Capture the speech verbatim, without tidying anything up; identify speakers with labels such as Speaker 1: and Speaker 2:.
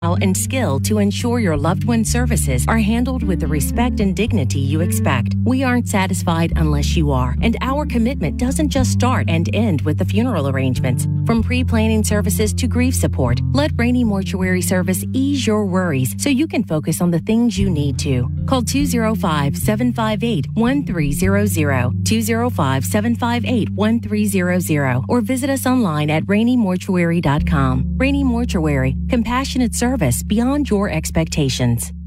Speaker 1: and skill to ensure your loved one's services are handled with the respect and dignity you expect. We aren't satisfied unless you are, and our commitment doesn't just start and end with the funeral arrangements. From pre-planning services to grief support, let Rainey Mortuary Service ease your worries so you can focus on the things you need to. Call two oh five, seven five eight, one three zero zero, two oh five, seven five eight, one three zero zero, or visit us online at rainey mortuary dot com. Rainey Mortuary, compassionate service beyond your expectations.